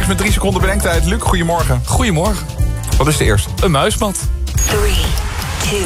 eerst met 3 seconden bedenktijd. Luc, goedemorgen. Goedemorgen. Wat is de eerste? Een muismat. 3, 2,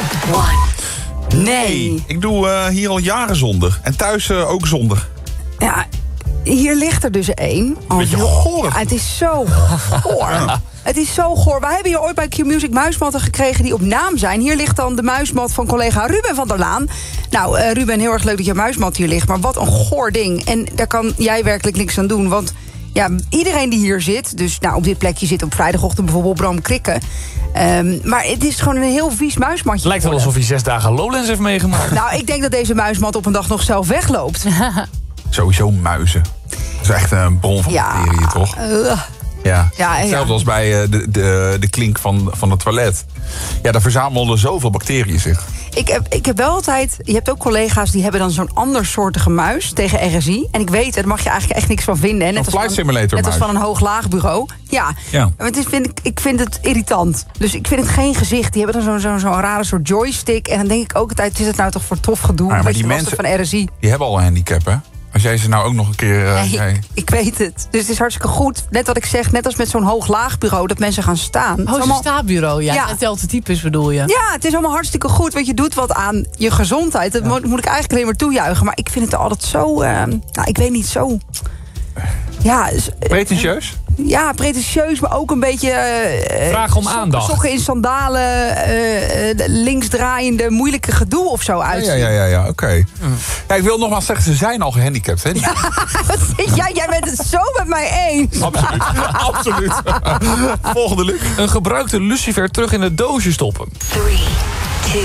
1. Nee. Ik doe hier al jaren zonder. En thuis ook zonder. Ja, hier ligt er dus één. Beetje goor. Ja, het is zo goor. Het is zo goor. Wij hebben hier ooit bij Q-Music muismatten gekregen die op naam zijn. Hier ligt dan de muismat van collega Ruben van der Laan. Nou, Ruben, heel erg leuk dat je muismat hier ligt. Maar wat een goor ding. En daar kan jij werkelijk niks aan doen. Want ja, iedereen die hier zit... dus nou, op dit plekje zit op vrijdagochtend bijvoorbeeld Bram Krikke. Maar het is gewoon een heel vies muismatje. Lijkt wel alsof hij 6 dagen Lowlands heeft meegemaakt. Nou, ik denk dat deze muismat op een dag nog zelf wegloopt. Sowieso muizen. Dat is echt een bron van bacteriën, toch? Ja. Hetzelfde als bij de klink van het toilet. Ja, daar verzamelden zoveel bacteriën zich. Ik heb wel altijd... Je hebt ook collega's die hebben dan zo'n andersoortige muis tegen RSI. En ik weet het, daar mag je eigenlijk echt niks van vinden. Hè? Een flight simulator net als van een hoog-laag bureau. Ja. Maar ik vind het irritant. Dus ik vind het geen gezicht. Die hebben dan zo'n rare soort joystick. En dan denk ik ook altijd, is het nou toch voor tof gedoe? Maar die mensen van RSI. Die hebben al een handicap, hè? Als jij ze nou ook nog een keer... Ik weet het. Dus het is hartstikke goed. Net wat ik zeg, net als met zo'n hoog-laag bureau... dat mensen gaan staan. Zo'n staatbureau, ja. Hetzelfde types bedoel je? Ja, het is allemaal hartstikke goed. Want je doet wat aan je gezondheid. Dat moet ik eigenlijk alleen maar toejuichen. Maar ik vind het altijd zo... ik weet niet, zo... Ja, pretentieus? Ja, pretentieus, maar ook een beetje... Vraag om aandacht. Sokken in sandalen, linksdraaiende, moeilijke gedoe of zo uit. Ja, oké. Ja, ik wil nogmaals zeggen, ze zijn al gehandicapt, hè? Ja, jij bent het zo met mij eens. Absoluut. Volgende, Luc. Een gebruikte lucifer terug in het doosje stoppen. 3, 2,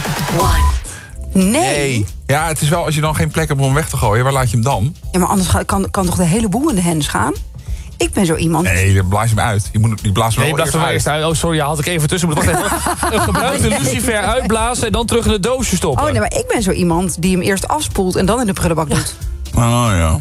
1. Nee. Ja, het is wel, als je dan geen plek hebt om hem weg te gooien, waar laat je hem dan? Ja, maar anders kan toch de hele boel in de hens gaan? Ik ben zo iemand... Nee, dan blaas je hem uit. Je blaast hem wel eerst uit. Oh, sorry, had ik even tussen. Wacht even. Een gebruikte lucifer uitblazen en dan terug in het doosje stoppen. Oh nee, maar ik ben zo iemand die hem eerst afspoelt en dan in de prullenbak doet. Oh ja.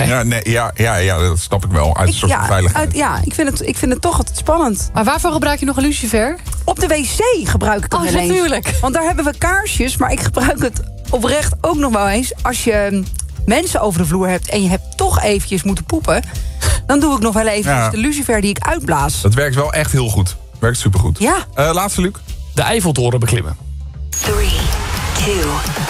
Ja, dat snap ik wel. Uit een soort van veiligheid. Ik vind het toch altijd spannend. Maar waarvoor gebruik je nog een lucifer? Op de wc gebruik ik het wel eens. Natuurlijk. Want daar hebben we kaarsjes, maar ik gebruik het oprecht ook nog wel eens. Als je mensen over de vloer hebt en je hebt toch eventjes moeten poepen... dan doe ik nog wel even de lucifer die ik uitblaas. Dat werkt wel echt heel goed. Werkt supergoed. Ja. Laatste, Luc. De Eiffeltoren beklimmen. 3, 2,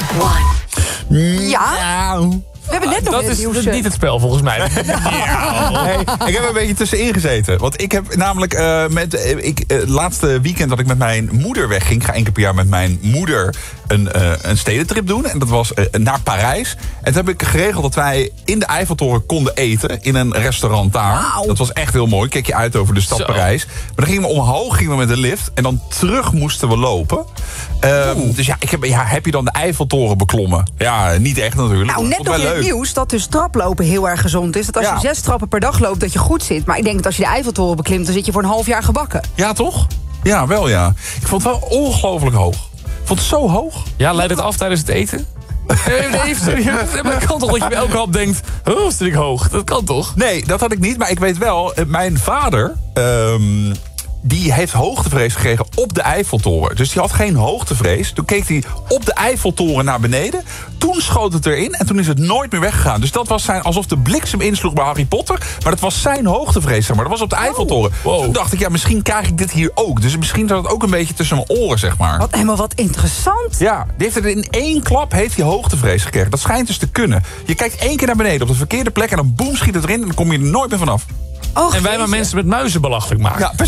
1. Ja. We hebben net nog dat is niet het spel, volgens mij. Hey, ik heb een beetje tussenin gezeten. Want ik heb namelijk laatste weekend dat ik met mijn moeder wegging... ga 1 keer per jaar met mijn moeder een stedentrip doen. En dat was naar Parijs. En toen heb ik geregeld dat wij in de Eiffeltoren konden eten. In een restaurant daar. Wow. Dat was echt heel mooi. Keek je uit over de stad Parijs. Maar dan gingen we omhoog met de lift. En dan terug moesten we lopen. Dus heb je dan de Eiffeltoren beklommen? Ja, niet echt natuurlijk. Nou, net nog in het nieuws dat dus traplopen heel erg gezond is. Dat als je 6 trappen per dag loopt, dat je goed zit. Maar ik denk dat als je de Eiffeltoren beklimt, dan zit je voor een half jaar gebakken. Ja, toch? Ja, wel ja. Ik vond het wel ongelooflijk hoog. Ik vond het zo hoog. Ja, leidt het af tijdens het eten? Maar het kan toch dat je bij elke hap denkt... oh, zit ik hoog? Dat kan toch? Nee, dat had ik niet. Maar ik weet wel, mijn vader... die heeft hoogtevrees gekregen op de Eiffeltoren. Dus die had geen hoogtevrees. Toen keek hij op de Eiffeltoren naar beneden. Toen schoot het erin en toen is het nooit meer weggegaan. Dus dat was alsof de bliksem insloeg bij Harry Potter. Maar dat was zijn hoogtevrees, zeg maar. Dat was op de Eiffeltoren. Wow. Toen dacht ik, misschien krijg ik dit hier ook. Dus misschien zat het ook een beetje tussen mijn oren, zeg maar. Wat interessant. Ja, die heeft het in 1 klap hoogtevrees gekregen. Dat schijnt dus te kunnen. Je kijkt 1 keer naar beneden op de verkeerde plek... en dan boem, schiet het erin en dan kom je er nooit meer vanaf. En wij maar mensen met muizen belachelijk maken. Ja,